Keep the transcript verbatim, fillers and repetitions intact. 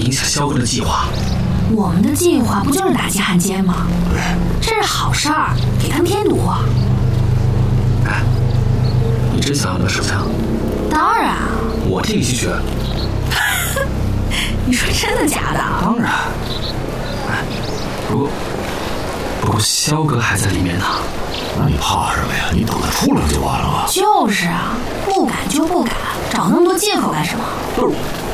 影响萧哥的计划。 我们的计划不就是打击汉奸吗？这是好事儿，给他们添堵。 哎，你真想要那个手枪？ 当然。 我替你去学。 你说真的假的？ 当然。哎，不过不过萧哥还在里面呢。 那你怕什么呀？你等他出来就完了嘛。 就是啊，不敢就不敢，找那么多借口干什么？ 就是